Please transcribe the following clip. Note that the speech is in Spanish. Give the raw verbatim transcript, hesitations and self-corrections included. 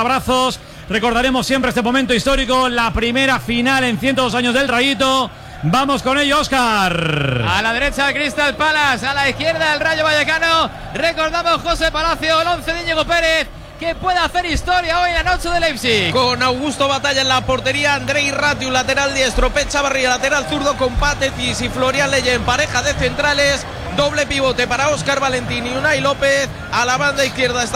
abrazos. Recordaremos siempre este momento histórico, la primera final en ciento dos años del Rayito. Vamos con ello, Óscar. A la derecha Crystal Palace, a la izquierda el Rayo Vallecano. Recordamos José Palacio, el once de Íñigo Pérez, que puede hacer historia hoy en la noche de Leipzig. Con Augusto Batalla en la portería, Andrei Ratiu, lateral diestro, Pep Chavarría, lateral zurdo, con Patetis y Florian Leyen, pareja de centrales. Doble pivote para Óscar Valentín y Unai López. A la banda izquierda está